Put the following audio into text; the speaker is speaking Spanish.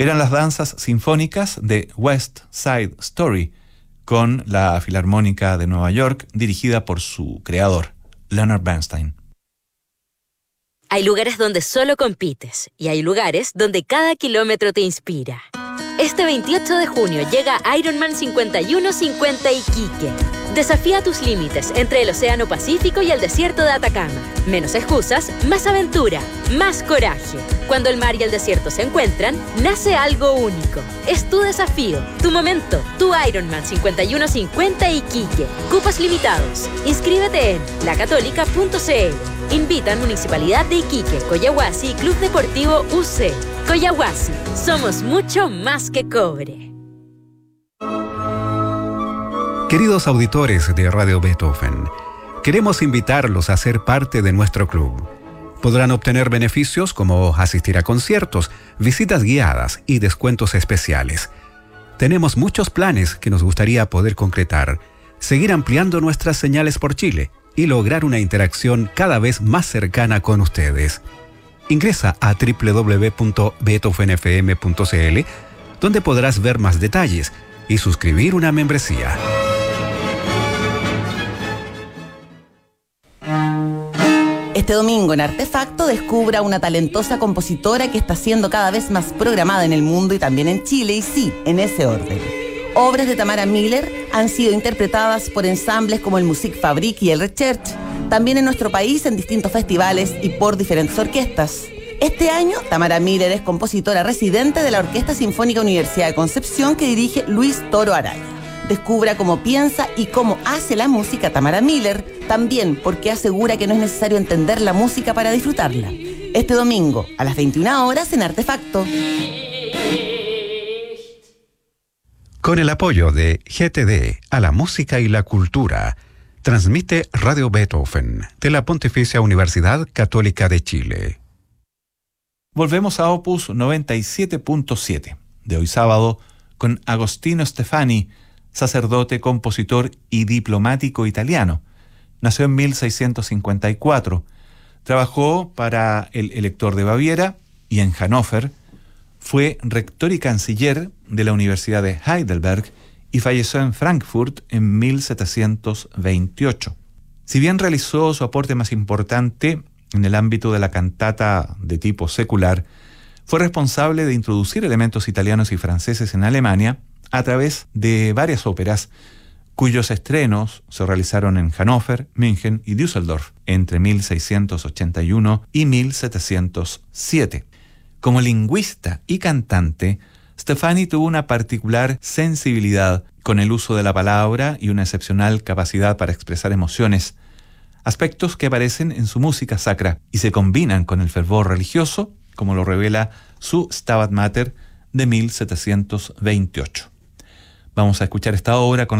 Eran las danzas sinfónicas de West Side Story, con la Filarmónica de Nueva York, dirigida por su creador, Leonard Bernstein. Hay lugares donde solo compites y hay lugares donde cada kilómetro te inspira. Este 28 de junio llega Ironman 5150 Iquique. Desafía tus límites entre el Océano Pacífico y el desierto de Atacama. Menos excusas, más aventura, más coraje. Cuando el mar y el desierto se encuentran, nace algo único. Es tu desafío, tu momento, tu Ironman 5150 Iquique. Cupos limitados. Inscríbete en lacatólica.cl. Invitan Municipalidad de Iquique, Coyahuasi y Club Deportivo UC. Coyahuasi, somos mucho más que cobre. Queridos auditores de Radio Beethoven, queremos invitarlos a ser parte de nuestro club. Podrán obtener beneficios como asistir a conciertos, visitas guiadas y descuentos especiales. Tenemos muchos planes que nos gustaría poder concretar, seguir ampliando nuestras señales por Chile y lograr una interacción cada vez más cercana con ustedes. Ingresa a www.beethovenfm.cl, donde podrás ver más detalles y suscribir una membresía. Este domingo en Artefacto descubra una talentosa compositora que está siendo cada vez más programada en el mundo y también en Chile, y sí, en ese orden. Obras de Tamara Miller han sido interpretadas por ensambles como el Musikfabrik y el Recherche, también en nuestro país en distintos festivales y por diferentes orquestas. Este año, Tamara Miller es compositora residente de la Orquesta Sinfónica Universidad de Concepción que dirige Luis Toro Araya. Descubra cómo piensa y cómo hace la música Tamara Miller, también porque asegura que no es necesario entender la música para disfrutarla. Este domingo, a las 21 horas en Artefacto. Con el apoyo de GTD a la música y la cultura, transmite Radio Beethoven de la Pontificia Universidad Católica de Chile. Volvemos a Opus 97.7 de hoy sábado con Agostino Stefani, sacerdote, compositor y diplomático italiano. Nació en 1654. Trabajó para el elector de Baviera y en Hannover. Fue rector y canciller de la Universidad de Heidelberg y falleció en Frankfurt en 1728. Si bien realizó su aporte más importante en el ámbito de la cantata de tipo secular, fue responsable de introducir elementos italianos y franceses en Alemania a través de varias óperas cuyos estrenos se realizaron en Hannover, München y Düsseldorf entre 1681 y 1707. Como lingüista y cantante, Stefani tuvo una particular sensibilidad con el uso de la palabra y una excepcional capacidad para expresar emociones, aspectos que aparecen en su música sacra y se combinan con el fervor religioso, como lo revela su Stabat Mater de 1728. Vamos a escuchar esta obra con